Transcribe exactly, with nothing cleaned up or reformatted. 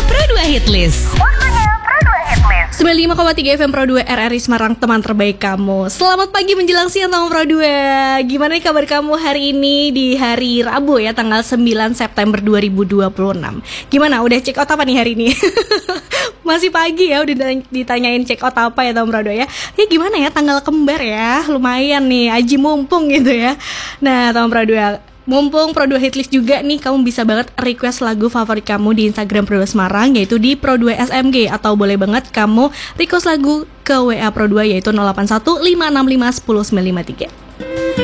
Pro dua Hitlist. Waktunya Pro dua Hitlist. sembilan puluh lima koma tiga F M Pro dua R R I Semarang, teman terbaik kamu. Selamat pagi menjelang siang teman Pro dua. Gimana nih kabar kamu hari ini di hari Rabu ya, tanggal sembilan September dua ribu dua puluh enam. Gimana, udah check out apa nih hari ini? Masih pagi ya, udah ditanyain check out apa ya teman Pro dua ya. Ya gimana ya, tanggal kembar ya, lumayan nih, aji mumpung gitu ya. Nah teman Pro dua, mumpung Pro dua Hitlist juga nih, kamu bisa banget request lagu favorit kamu di Instagram Pro dua Semarang, yaitu di Pro dua S M G. Atau boleh banget kamu request lagu ke W A Pro dua, yaitu nol delapan satu lima enam lima satu nol sembilan lima tiga.